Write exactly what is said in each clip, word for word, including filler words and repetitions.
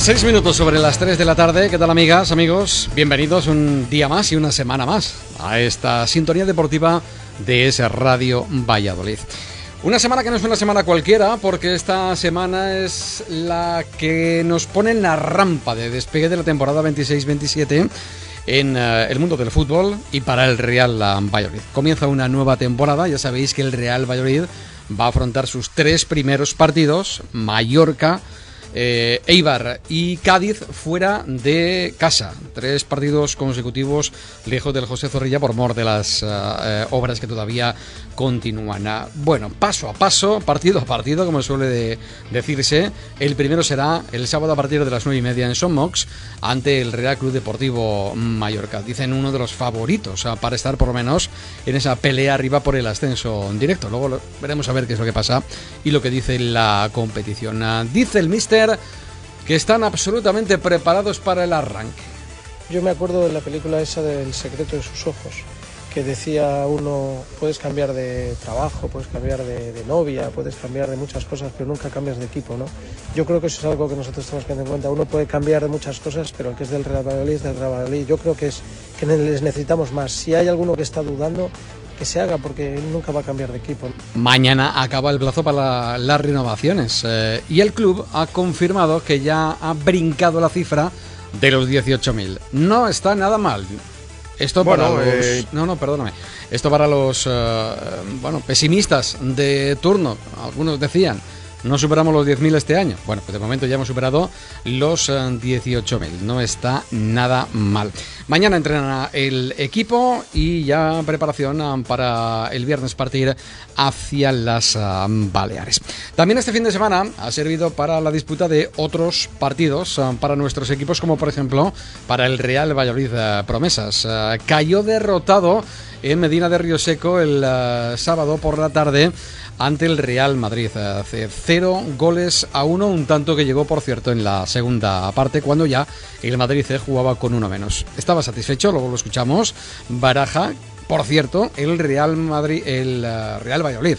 Seis minutos sobre las tres de la tarde. ¿Qué tal, amigas, amigos? Bienvenidos un día más y una semana más a esta sintonía deportiva de Es Radio Valladolid. Una semana que no es una semana cualquiera, porque esta semana es la que nos pone en la rampa de despegue de la temporada veintiséis veintisiete en uh, el mundo del fútbol y para el Real Valladolid. Comienza una nueva temporada. Ya sabéis que el Real Valladolid va a afrontar sus tres primeros partidos: Mallorca, Eh, Eibar y Cádiz fuera de casa. Tres partidos consecutivos lejos del José Zorrilla por mor de las uh, eh, obras que todavía continúan. Uh, bueno, paso a paso, partido a partido, como suele de, decirse. El primero será el sábado a partir de las nueve y media en Son Mox ante el Real Club Deportivo Mallorca. Dicen uno de los favoritos uh, para estar por lo menos en esa pelea arriba por el ascenso en directo. Luego lo, veremos a ver qué es lo que pasa y lo que dice la competición. Uh, dice el míster que están absolutamente preparados para el arranque. Yo me acuerdo de la película esa del secreto de sus ojos, que decía uno, puedes cambiar de trabajo, puedes cambiar de, de novia, puedes cambiar de muchas cosas, pero nunca cambias de equipo, ¿no? Yo creo que eso es algo que nosotros tenemos que tener en cuenta. Uno puede cambiar de muchas cosas, pero el que es del Real Valladolid es del Real Valladolid. Yo creo que, es, que les necesitamos más. Si hay alguno que está dudando, que se haga, porque nunca va a cambiar de equipo. Mañana acaba el plazo para las renovaciones eh, y el club ha confirmado que ya ha brincado la cifra de los dieciocho mil. No está nada mal. Esto bueno, para los... Eh... No, no, perdóname. Esto para los uh, bueno, pesimistas de turno. Algunos decían, no superamos los diez mil este año. Bueno, pues de momento ya hemos superado los uh, dieciocho mil. No está nada mal. Mañana entrena el equipo y ya preparación uh, para el viernes partir hacia las uh, Baleares. También este fin de semana ha servido para la disputa de otros partidos uh, para nuestros equipos, como por ejemplo para el Real Valladolid uh, Promesas. Uh, cayó derrotado en Medina de Rioseco el uh, sábado por la tarde ante el Real Madrid. Hace cero goles a uno, un tanto que llegó, por cierto, en la segunda parte, cuando ya el Madrid jugaba con uno menos. Estaba satisfecho, luego lo escuchamos. Baraja, por cierto, el Real Madrid, el uh, Real Valladolid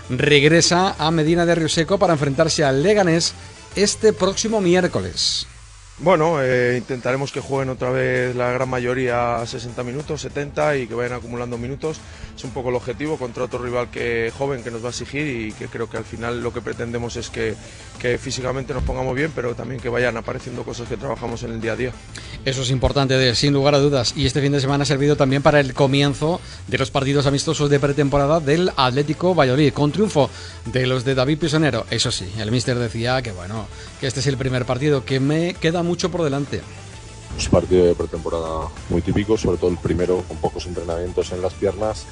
regresa a Medina de Rioseco para enfrentarse al Leganés este próximo miércoles. Bueno, eh, intentaremos que jueguen otra vez la gran mayoría sesenta minutos, setenta y que vayan acumulando minutos. Es un poco el objetivo contra otro rival que joven que nos va a exigir y que creo que al final lo que pretendemos es que, que físicamente nos pongamos bien, pero también que vayan apareciendo cosas que trabajamos en el día a día. Eso es importante, de, sin lugar a dudas. Y este fin de semana ha servido también para el comienzo de los partidos amistosos de pretemporada del Atlético Valladolid, con triunfo de los de David Pisonero. Eso sí, el míster decía que bueno, que este es el primer partido, que me queda mucho por delante. Es un partido de pretemporada muy típico, sobre todo el primero, con pocos entrenamientos en las piernas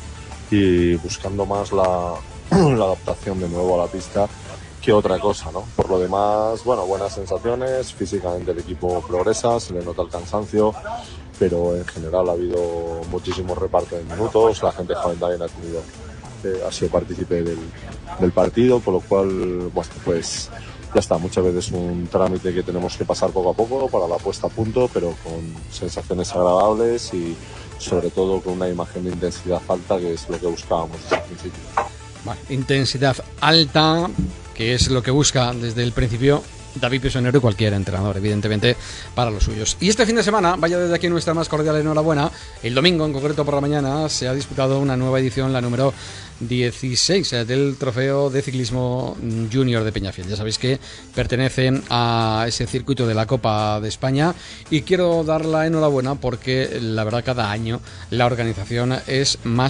y buscando más la, la adaptación de nuevo a la pista que otra cosa, ¿no? Por lo demás, bueno, buenas sensaciones, físicamente el equipo progresa, se le nota el cansancio, pero en general ha habido muchísimo reparto de minutos, la gente joven también ha tenido, eh, ha sido partícipe del, del partido, con lo cual, bueno, pues ya está, muchas veces un trámite que tenemos que pasar poco a poco para la puesta a punto, pero con sensaciones agradables y sobre todo con una imagen de intensidad alta, que es lo que buscábamos desde el principio. Bueno, intensidad alta, que es lo que busca desde el principio David Pisonero y cualquier entrenador, evidentemente, para los suyos. Y este fin de semana, vaya desde aquí nuestra más cordial enhorabuena. El domingo, en concreto por la mañana, se ha disputado una nueva edición, la número dieciséis, del Trofeo de Ciclismo Junior de Peñafiel. Ya sabéis que pertenece a ese circuito de la Copa de España y quiero dar la enhorabuena porque la verdad cada año la organización es más